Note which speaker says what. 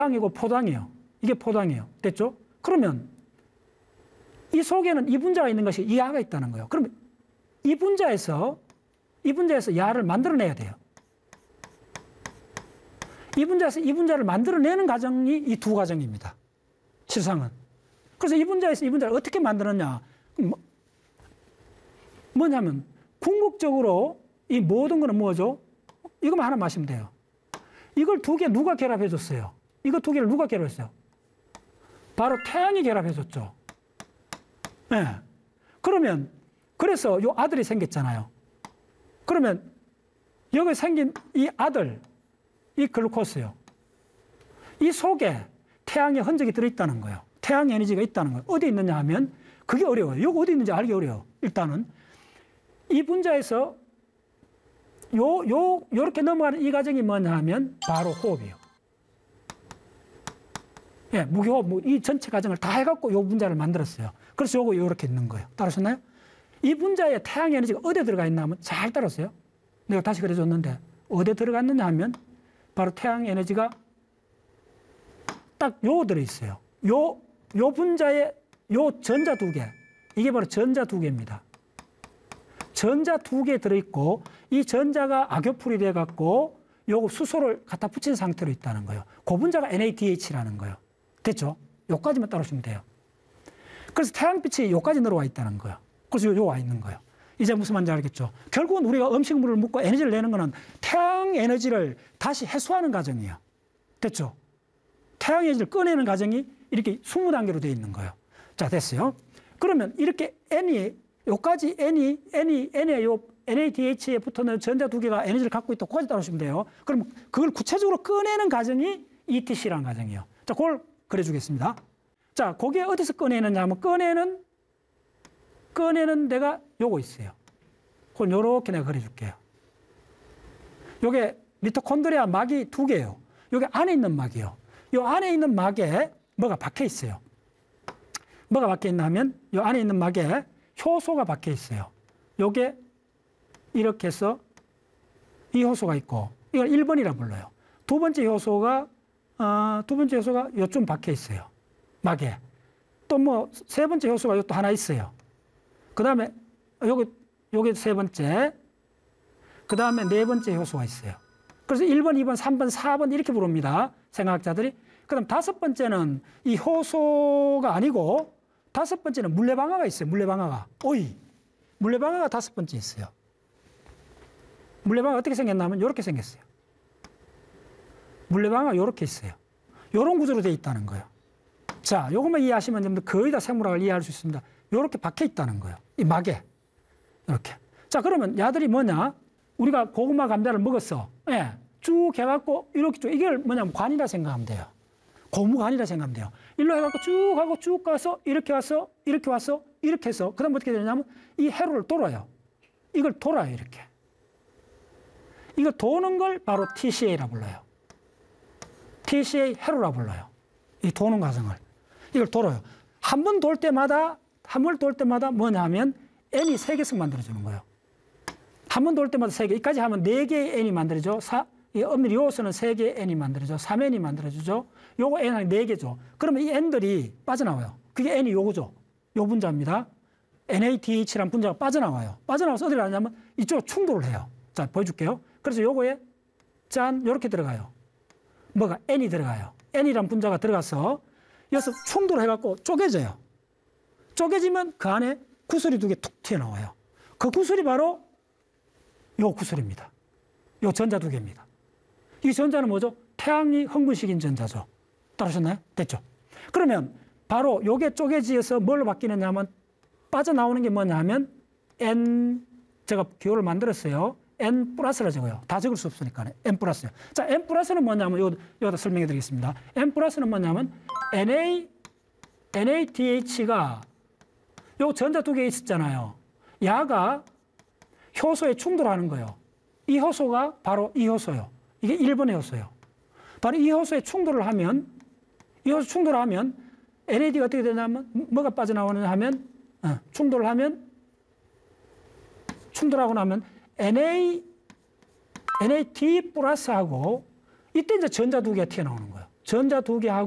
Speaker 1: 포당이고 포당이에요. 이게 포당이에요. 됐죠? 그러면 이 속에는 이 분자가 있는 것이 이 야가 있다는 거예요. 그러면 이 분자에서 야를 만들어내야 돼요. 이 분자에서 이 분자를 만들어내는 과정이 이 두 과정입니다. 실상은. 그래서 이 분자에서 이 분자를 어떻게 만들었냐. 뭐냐면 궁극적으로 이 모든 거는 뭐죠? 이것만 하나 마시면 돼요. 이걸 두 개 누가 결합해 줬어요? 이거 두 개를 누가 결합했어요? 바로 태양이 결합해 줬죠. 네. 그러면 그래서 요 아들이 생겼잖아요. 그러면 여기 생긴 이 아들, 이 글루코스요. 이 속에 태양의 흔적이 들어있다는 거예요. 태양 에너지가 있다는 거예요. 어디 있느냐 하면 그게 어려워요. 여기 어디 있는지 알기 어려워요. 일단은 이 분자에서 요렇게 넘어가는 이 과정이 뭐냐 하면 바로 호흡이에요. 예, 무기호흡, 이 전체 과정을 다 해갖고 요 분자를 만들었어요. 그래서 요거 요렇게 있는 거예요. 따라오셨나요? 이 분자에 태양 에너지가 어디에 들어가 있나 하면 잘 따랐어요. 내가 다시 그려줬는데 어디에 들어갔느냐 하면 바로 태양 에너지가 딱 요 들어있어요. 요 분자에 요 전자 두 개. 이게 바로 전자 두 개입니다. 전자 두 개 들어있고 이 전자가 악교풀이 돼갖고 요 수소를 갖다 붙인 상태로 있다는 거예요. 그 분자가 NADH라는 거예요. 됐죠? 요까지만 따라오시면 돼요. 그래서 태양빛이 요까지 들어와 있다는 거예요. 그래서 요 와 있는 거예요. 이제 무슨 말인지 알겠죠? 결국은 우리가 음식물을 먹고 에너지를 내는 거는 태양 에너지를 다시 해소하는 과정이에요. 됐죠? 태양 에너지를 꺼내는 과정이 이렇게 20단계로 되어 있는 거예요. 자, 됐어요. 그러면 이렇게 요까지 N에 요 NADH에 붙어있는 전자 두 개가 에너지를 갖고 있다. 그까지 따라오시면 돼요. 그럼 그걸 구체적으로 꺼내는 과정이 ETC라는 과정이에요. 자, 그걸 그려주겠습니다. 자, 거기에 어디서 꺼내느냐 하면 꺼내는 데가 요거 있어요. 그걸 요렇게 내가 그려줄게요. 요게 미토콘드리아 막이 두 개예요. 요게 안에 있는 막이요. 요 안에 있는 막에 뭐가 박혀 있어요. 뭐가 박혀 있나 하면 요 안에 있는 막에 효소가 박혀 있어요. 요게 이렇게 해서 이 효소가 있고 이걸 1번이라 불러요. 두 번째 효소가 요쯤 박혀 있어요. 막에. 또 뭐 세 번째 효소가 요 또 하나 있어요. 그 다음에 요게 세 번째. 그 다음에 네 번째 효소가 있어요. 그래서 1번, 2번, 3번, 4번 이렇게 부릅니다. 생화학자들이. 그 다음 다섯 번째는 이 효소가 아니고 다섯 번째는 물레방아가 있어요. 물레방아가. 오이. 물레방아가 다섯 번째 있어요. 물레방아가 어떻게 생겼냐면 이렇게 생겼어요. 물레방아가 이렇게 있어요. 이런 구조로 되어 있다는 거예요. 자, 요것만 이해하시면 여러분들 거의 다 생물학을 이해할 수 있습니다. 이렇게 박혀 있다는 거예요. 이 막에. 이렇게. 자, 그러면 야들이 뭐냐? 우리가 고구마 감자를 먹었어. 예. 쭉 해갖고 이렇게 쭉. 이걸 뭐냐면 관이라 생각하면 돼요. 고무관이라 생각하면 돼요. 일로 해갖고 쭉 하고 쭉 가서 이렇게 와서 이렇게 와서 이렇게 해서 그 다음 어떻게 되냐면 이 회로를 돌아요. 이걸 돌아요. 이렇게. 이거 도는 걸 바로 TCA라 불러요. TCA 회로라 불러요. 이 도는 과정을. 이걸 돌아요. 한 번 돌 때마다 뭐냐 하면 N이 3개씩 만들어주는 거예요. 한 번 돌 때마다 3개. 여기까지 하면 4개의 N이 만들어져. 엄밀히 요소는 3개의 N이 만들어져. 3N이 만들어주죠. 요거 N이 4개죠. 그러면 이 N들이 빠져나와요. 그게 N이 요거죠. 요 분자입니다. NADH라는 분자가 빠져나와요. 빠져나와서 어디를 가냐면 이쪽으로 충돌을 해요. 자, 보여줄게요. 그래서 요거에 짠, 요렇게 들어가요. 뭐가? N이 들어가요. N이라는 분자가 들어가서 여기서 충돌을 해갖고 쪼개져요. 쪼개지면 그 안에 구슬이 2개 툭 튀어나와요. 그 구슬이 바로 요 구슬입니다. 요 전자 2개입니다. 이 전자는 뭐죠? 태양이 흥분시킨 전자죠. 따르셨나요? 됐죠? 그러면 바로 요게 쪼개지어서 뭘로 바뀌느냐 하면 빠져나오는 게 뭐냐 하면 N, 제가 기호를 만들었어요. N 플러스라 적어요. 다 적을 수 없으니까 N 플러스요. 자, N 플러스는 뭐냐면 여기다 설명해 드리겠습니다. N 플러스는 뭐냐면 NADH가 요 전자 2개 있었잖아요. 야가 효소에 충돌하는 거예요. 이 효소가 바로 이 효소예요. 이게 1번의 효소예요. 바로 이 효소에 충돌을 하면 NAD가 어떻게 되냐면 뭐가 빠져나오느냐 하면 충돌하고 나면 NAD 플러스하고 이때 이제 전자 2개가 튀어나오는 거예요. 전자 두 개하고